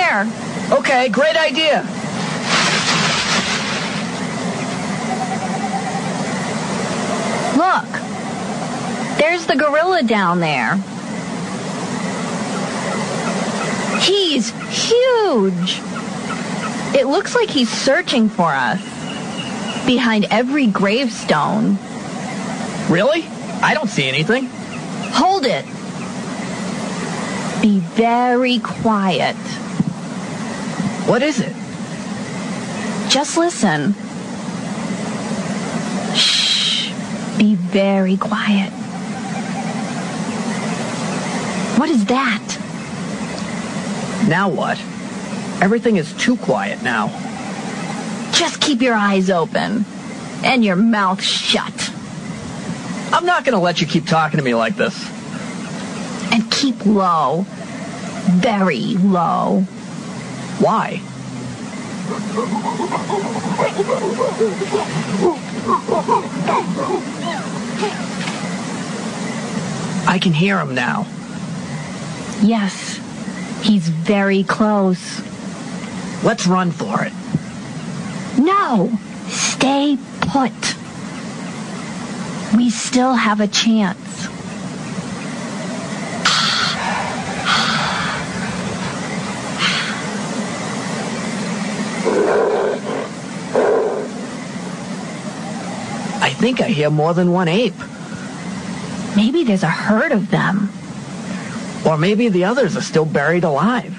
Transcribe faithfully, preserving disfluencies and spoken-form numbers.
there. Okay, great idea. Look. There's the gorilla down there. He's huge. It looks like he's searching for us behind every gravestone. Really? I don't see anything. Hold it. Be very quiet. What is it? Just listen. Shh. Be very quiet. What is that? Now what? Everything is too quiet now. Just keep your eyes open and your mouth shut. I'm not going to let you keep talking to me like this. And keep low. Very low. Why? I can hear him now. Yes, he's very close. Let's run for it. No, stay put. We still have a chance. I think I hear more than one ape. Maybe there's a herd of them. Or maybe the others are still buried alive.